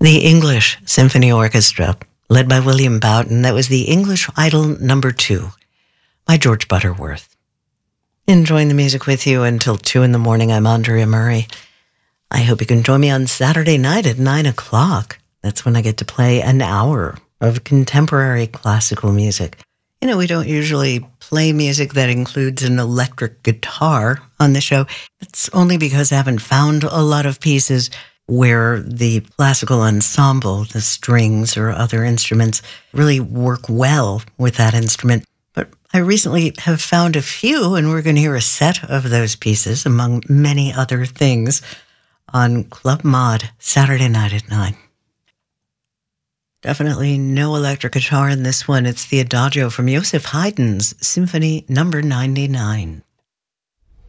The English Symphony Orchestra, led by William Boughton. That was the English Idol No. 2 by George Butterworth. Enjoying the music with you until 2 in the morning. I'm Andrea Murray. I hope you can join me on Saturday night at 9 o'clock. That's when I get to play an hour of contemporary classical music. You know, we don't usually play music that includes an electric guitar on the show. It's only because I haven't found a lot of pieces where the classical ensemble, the strings or other instruments, really work well with that instrument. But I recently have found a few, and we're going to hear a set of those pieces, among many other things, on Club Mod Saturday night at 9. Definitely no electric guitar in this one. It's the Adagio from Joseph Haydn's Symphony No. 99.